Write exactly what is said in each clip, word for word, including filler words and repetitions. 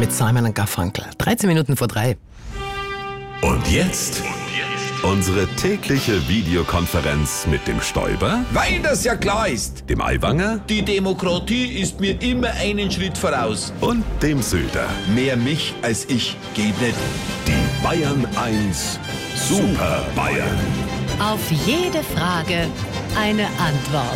mit Simon und Garfunkel. dreizehn Minuten vor drei. Und jetzt unsere tägliche Videokonferenz mit dem Stoiber, Weil das ja klar ist. dem Aiwanger Die Demokratie ist mir immer einen Schritt voraus. und dem Söder. Mehr mich als ich geht nicht. Die Bayern eins Super Bayern. Auf jede Frage eine Antwort.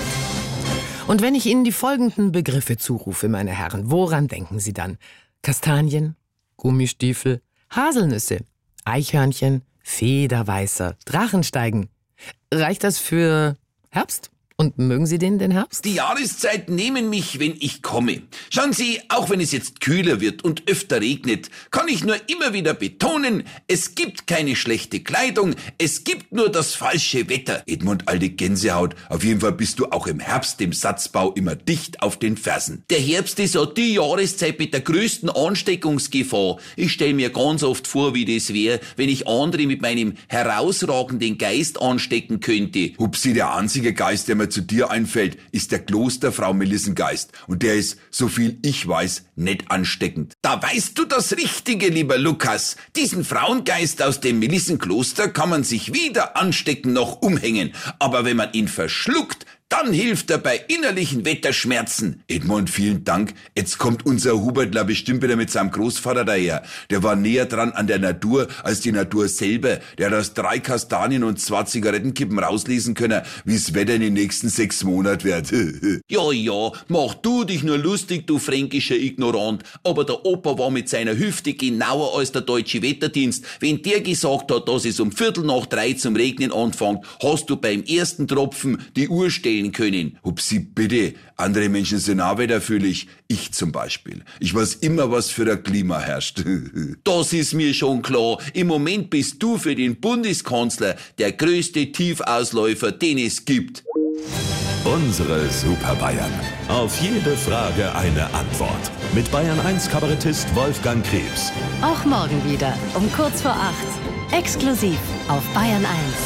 Und wenn ich Ihnen die folgenden Begriffe zurufe, meine Herren, woran denken Sie dann? Kastanien, Gummistiefel, Haselnüsse, Eichhörnchen, Federweißer, Drachensteigen. Reicht das für Herbst? Und mögen Sie den, den Herbst? Die Jahreszeiten nehmen mich, wenn ich komme. Schauen Sie, auch wenn es jetzt kühler wird und öfter regnet, kann ich nur immer wieder betonen, es gibt keine schlechte Kleidung, es gibt nur das falsche Wetter. Edmund, alte Gänsehaut, auf jeden Fall bist du auch im Herbst dem Satzbau immer dicht auf den Fersen. Der Herbst ist ja die Jahreszeit mit der größten Ansteckungsgefahr. Ich stelle mir ganz oft vor, wie das wäre, wenn ich andere mit meinem herausragenden Geist anstecken könnte. Hupsi, der einzige Geist, der mir zu dir einfällt, ist der Klosterfrau Melissengeist. Und der ist, so viel ich weiß, nicht ansteckend. Da weißt du das Richtige, lieber Lukas. Diesen Frauengeist aus dem Melissenkloster kann man sich weder anstecken noch umhängen. Aber wenn man ihn verschluckt, dann hilft er bei innerlichen Wetterschmerzen. Edmund, vielen Dank. Jetzt kommt unser Hubertler bestimmt wieder mit seinem Großvater daher. Der war näher dran an der Natur als die Natur selber. Der hat aus drei Kastanien und zwei Zigarettenkippen rauslesen können, wie das Wetter in den nächsten sechs Monaten wird. Ja, ja, mach du dich nur lustig, du fränkischer Ignorant. Aber der Opa war mit seiner Hüfte genauer als der deutsche Wetterdienst. Wenn der gesagt hat, dass es um Viertel nach drei zum Regnen anfängt, hast du beim ersten Tropfen die Uhr stellen können. Hupsi, bitte. Andere Menschen sind auch wetterfühlig. Ich zum Beispiel. Ich weiß immer, was für ein Klima herrscht. Das ist mir schon klar. Im Moment bist du für den Bundeskanzler der größte Tiefausläufer, den es gibt. Unsere Super Bayern. Auf jede Frage eine Antwort. Mit Bayern eins Kabarettist Wolfgang Krebs. Auch morgen wieder um kurz vor acht. Exklusiv auf Bayern eins.